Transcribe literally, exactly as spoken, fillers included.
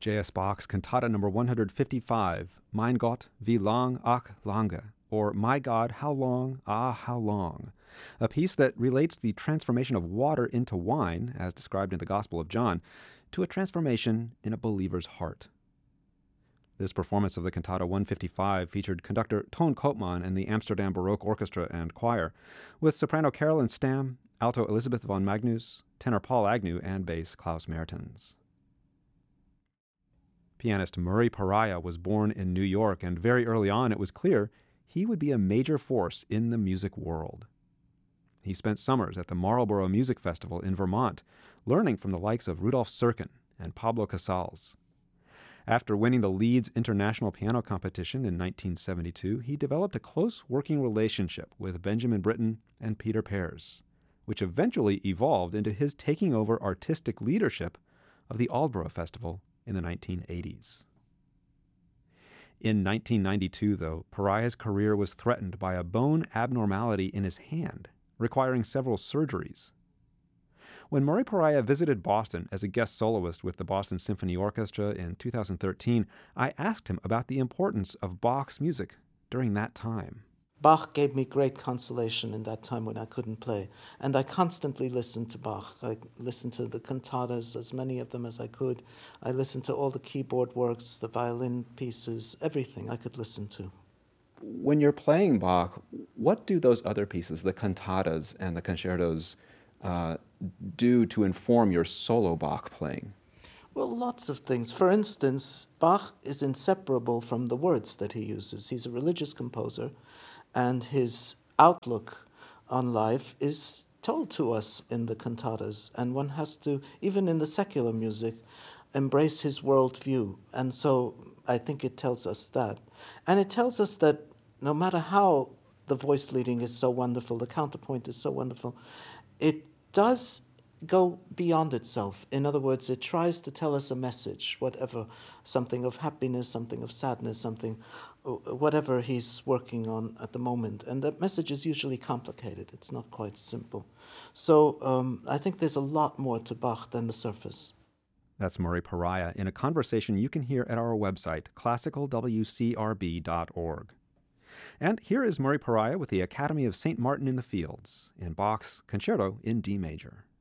J S. Bach's Cantata number one hundred fifty-five, Mein Gott, wie lang, ach lange, or My God, How Long, Ah, How Long, a piece that relates the transformation of water into wine, as described in the Gospel of John, to a transformation in a believer's heart. This performance of the Cantata one fifty-five featured conductor Toon Koopman and the Amsterdam Baroque Orchestra and Choir, with soprano Carolyn Stam, alto Elizabeth von Magnus, tenor Paul Agnew, and bass Klaus Mertens. Pianist Murray Pariah was born in New York, and very early on it was clear he would be a major force in the music world. He spent summers at the Marlborough Music Festival in Vermont, learning from the likes of Rudolf Serkin and Pablo Casals. After winning the Leeds International Piano Competition in nineteen seventy-two, he developed a close working relationship with Benjamin Britten and Peter Pears, which eventually evolved into his taking over artistic leadership of the Aldborough Festival in the nineteen eighties. In nineteen ninety-two, though, Pariah's career was threatened by a bone abnormality in his hand, requiring several surgeries. When Murray Pariah visited Boston as a guest soloist with the Boston Symphony Orchestra in two thousand thirteen, I asked him about the importance of Bach's music during that time. Bach gave me great consolation in that time when I couldn't play, and I constantly listened to Bach. I listened to the cantatas, as many of them as I could. I listened to all the keyboard works, the violin pieces, everything I could listen to. When you're playing Bach, what do those other pieces, the cantatas and the concertos, uh, do to inform your solo Bach playing? Well, lots of things. For instance, Bach is inseparable from the words that he uses. He's a religious composer, and his outlook on life is told to us in the cantatas, and one has to, even in the secular music, embrace his worldview. And so I think it tells us that. And it tells us that no matter how the voice leading is so wonderful, the counterpoint is so wonderful, it does go beyond itself. In other words, it tries to tell us a message, whatever, something of happiness, something of sadness, something, whatever he's working on at the moment. And that message is usually complicated. It's not quite simple. So um, I think there's a lot more to Bach than the surface. That's Murray Pariah in a conversation you can hear at our website, classical w c r b dot org. And here is Murray Pariah with the Academy of Saint Martin in the Fields in Bach's Concerto in D major.